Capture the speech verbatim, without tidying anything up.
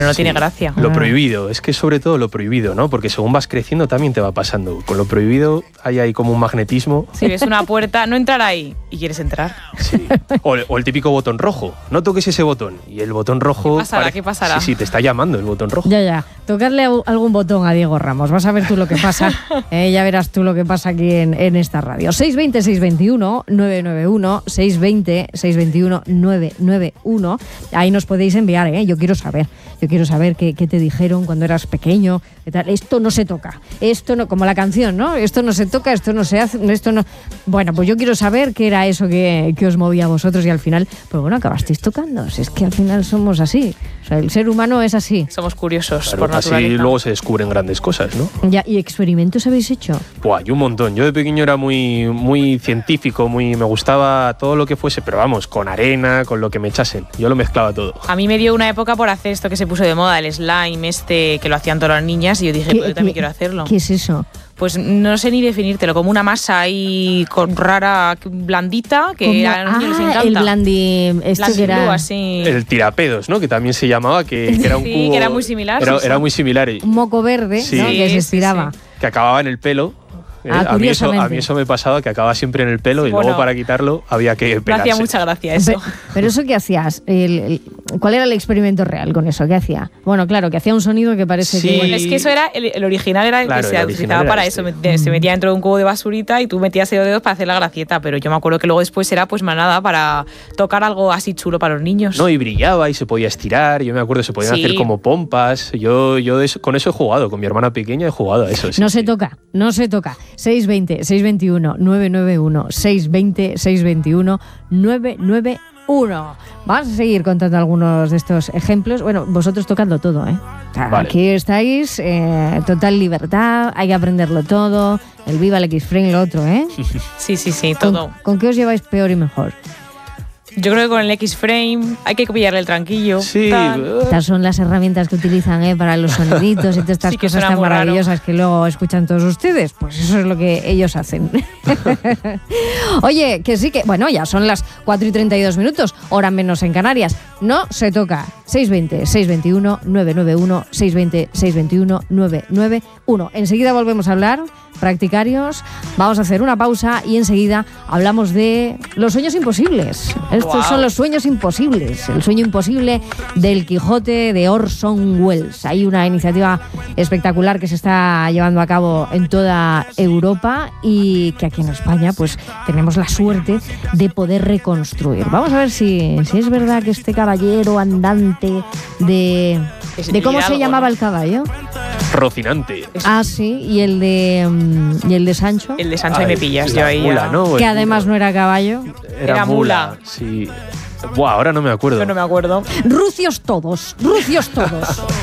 No Sí, tiene gracia. Lo prohibido, es que sobre todo lo prohibido, ¿no? Porque según vas creciendo también te va pasando. Con lo prohibido hay ahí como un magnetismo. Si ves una puerta, no entrar ahí y quieres entrar. Sí. O, o el típico botón rojo. No toques ese botón. Y el botón rojo... ¿Qué pasará? pare- ¿Qué pasará? Sí, sí, te está llamando el botón rojo. Ya, ya. Tocarle a- algún botón a Diego Ramos. Vas a ver tú lo que pasa. Eh, ya verás tú lo que pasa aquí en, en esta radio. seis veinte, seis veintiuno, nueve nueve uno, seis veinte, seis veintiuno, nueve nueve uno. Ahí nos podéis enviar, ¿eh? Yo quiero saber. Yo quiero saber qué, qué te dijeron cuando eras pequeño. Qué tal. Esto no se toca. Esto no, como la canción, ¿no? Esto no se toca, esto no se hace, esto no... Bueno, pues yo quiero saber qué era eso que, que os movía a vosotros y al final, pues bueno, acabasteis tocando. Si es que al final somos así. O sea, el ser humano es así. Somos curiosos Claro, por así naturaleza. luego se descubren grandes cosas, ¿no? Ya, ¿y experimentos habéis hecho? Buah, yo un montón. Yo de pequeño era muy, muy científico, muy, me gustaba todo lo que fuese, pero vamos, con arena, con lo que me echasen. Yo lo mezclaba todo. A mí me dio una época por hacer esto que se puso de moda, el slime este que lo hacían todas las niñas y yo dije, ¿Qué- pues yo también qué- quiero hacerlo. ¿Qué es eso? Pues no sé ni definírtelo, como una masa ahí con rara, blandita, que Como- a los niños les ah, encanta. el blandi... Este Blandi que era... blue, así. El tirapedos, ¿no? Que también se llamaba, que, que era un Sí, cubo... que era muy similar, Era, sí, sí. era muy similar, y- un moco verde, Sí. ¿no? Que se Sí, sí, estiraba. sí. que acababa en el pelo. Eh, Ah, a, mí eso, a curiosamente. mí eso me pasaba, que acababa siempre en el pelo y Bueno, luego para quitarlo había que Me pelarse. hacía mucha gracia eso. Pe- Pero eso, ¿qué hacías? El- el- ¿Cuál era el experimento real con eso? ¿Qué hacía? Bueno, claro, que hacía un sonido que parece Sí. que... Bueno, es que eso era, el, el original era el Claro, que se el original utilizaba era para este. eso, me- se metía dentro de un cubo de basurita y tú metías los dedos para hacer la gracieta, pero yo me acuerdo que luego después era pues más nada para tocar algo así chulo para los niños. No, y brillaba y se podía estirar. Yo me acuerdo, se podían Sí. hacer como pompas. Yo, yo de eso- con eso he jugado, con mi hermana pequeña he jugado a eso. sí, No se sí. toca, no se toca. seis veinte, seis veintiuno, nueve nueve uno, seis veinte, seis veintiuno, nueve nueve uno. Vamos a seguir contando algunos de estos ejemplos. Bueno, vosotros tocando todo, ¿eh? O sea, Vale. aquí estáis, eh, total libertad, hay que aprenderlo todo. El Viva el X-Frame, lo otro, ¿eh? Sí, sí, sí, ¿Con, todo. ¿Con qué os lleváis peor y mejor? Yo creo que con el X-Frame hay que pillarle el tranquillo. Sí, tal. eh, Estas son las herramientas que utilizan, ¿eh? Para los soniditos y todas estas Sí, que cosas suena tan muy raro. maravillosas que luego escuchan todos ustedes. Pues eso es lo que ellos hacen. Oye, que sí que... Bueno, ya son las cuatro y treinta y dos minutos, hora menos en Canarias. No se toca. seis veinte, seis veintiuno, nueve nueve uno, seis veinte, seis veintiuno, nueve nueve uno. Enseguida volvemos a hablar, practicarios. Vamos a hacer una pausa y enseguida hablamos de los sueños imposibles. Estos Guau. son los sueños imposibles. El sueño imposible del Quijote de Orson Welles. Hay una iniciativa espectacular que se está llevando a cabo en toda Europa y que aquí en España pues tenemos la suerte de poder reconstruir. Vamos a ver si, si es verdad que este caballero andante de... Es ¿De cómo se Hidalgo, llamaba ¿no? el caballo? Rocinante. Ah, sí, y el de, mm, y el de Sancho, El de Sancho y Ay, me pillas, la yo ahí mula, ya. ¿no? que El además no burro. era caballo. Era, Era mula. mula. Sí. Buah, ahora no me acuerdo. Yo no me acuerdo. Rucios todos, rucios todos.